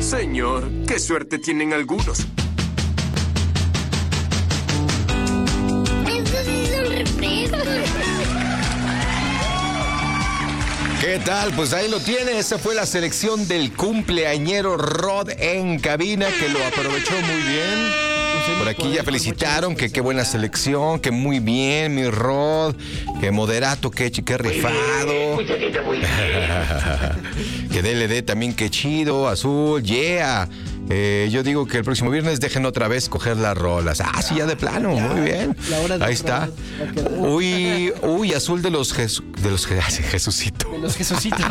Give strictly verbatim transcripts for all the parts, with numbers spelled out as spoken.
Señor, qué suerte tienen algunos. Eso sí es un refresco. ¿Qué tal? Pues ahí lo tiene. Esa fue la selección del cumpleañero Rod en cabina, que lo aprovechó muy bien. Por aquí ya felicitaron que qué buena selección, que muy bien, mi Rod, que moderato, que, qué rifado. Que D L D también, qué chido, azul, yeah. Eh, yo digo que el próximo viernes dejen otra vez coger las rolas. Ah, sí, ya de plano, ya, muy bien. Ahí está. Uy, uy, azul de los Jes, de los Jesucito. De los Jesucitos.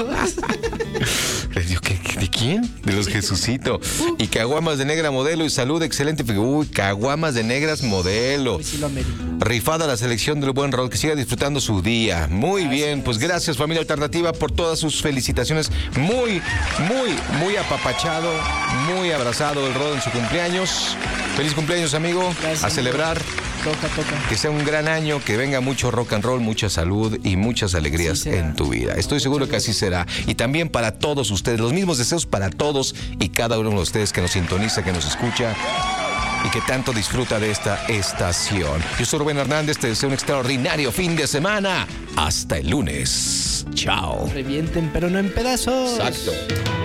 ¿De quién? De los Jesucito. Y caguamas de negra modelo y salud excelente. Uy, caguamas de negras modelo. Rifada la selección del buen Rod, que siga disfrutando su día. Muy gracias. Bien, pues gracias familia alternativa por todas sus felicitaciones. Muy, muy, muy apapachado, muy abrazado el Rod en su cumpleaños. Feliz cumpleaños, amigo. Gracias, a celebrar. Toca, toca. Que sea un gran año, que venga mucho rock and roll, mucha salud y muchas alegrías en tu vida. Estoy seguro Muchas que así será. Y también para todos ustedes, los mismos deseos para todos y cada uno de ustedes que nos sintoniza, que nos escucha y que tanto disfruta de esta estación. Yo soy Rubén Hernández, te deseo un extraordinario fin de semana. Hasta el lunes. Chao. Revienten, pero no en pedazos. Exacto.